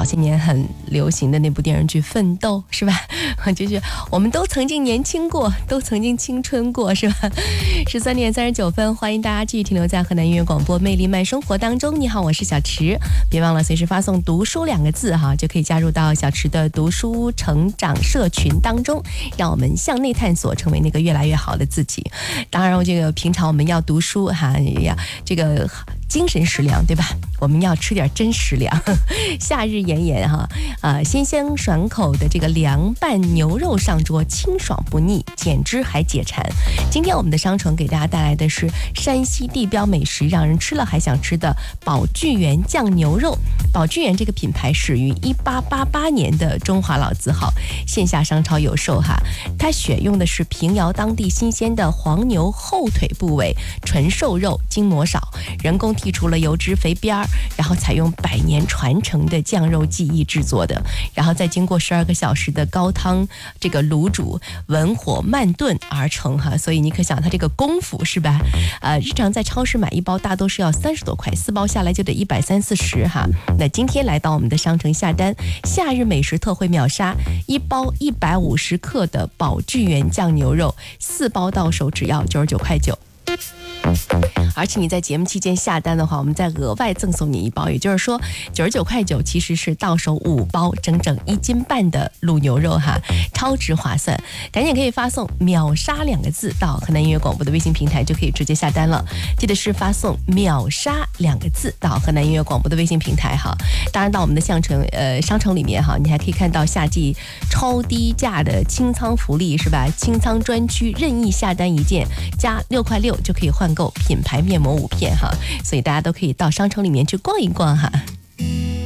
些年很流行的那部电视剧《奋斗》，是吧？就是我们都曾经年轻过，都曾经青春过，是吧？13点39分，欢迎大家继续停留在河南音乐广播魅力慢生活当中。你好，我是小池，别忘了随时发送读书2个字哈，就可以加入到小池的读书成长社群当中，让我们向内探索，成为那个越来越好的自己。当然，这个平常我们要读书哈，要这个精神食粮，对吧？我们要吃点真食粮。夏日炎炎哈，鲜香爽口的这个凉拌牛肉上桌，清爽不腻，减脂还解馋。今天我们的商城给大家带来的是山西地标美食，让人吃了还想吃的宝聚源酱牛肉。宝聚源这个品牌始于1888年的中华老字号，线下商超有售哈。它选用的是平遥当地新鲜的黄牛后腿部位，纯瘦肉，筋膜少，人工剔除了油脂肥边儿，然后采用100年传承的酱肉技艺制作的，然后再经过12个小时的高汤这个卤煮，文火慢炖而成哈。所以你可想它这个功夫是吧？日常在超市买一包大多是要30多块，4包下来就得130-140哈。那今天来到我们的商城下单，夏日美食特惠秒杀，1包150克的宝聚源酱牛肉，4包到手只要99.9块。而且你在节目期间下单的话，我们再额外赠送你1包，也就是说99.9块其实是到手5包，整整1斤半的卤牛肉哈，超值划算。赶紧可以发送秒杀2个字到河南音乐广播的微信平台，就可以直接下单了。记得是发送秒杀2个字到河南音乐广播的微信平台哈。当然到我们的商城里面哈，你还可以看到夏季超低价的清仓福利是吧？清仓专区任意下单1件加6.6块就可以换购品牌面膜5片哈，所以大家都可以到商城里面去逛一逛哈。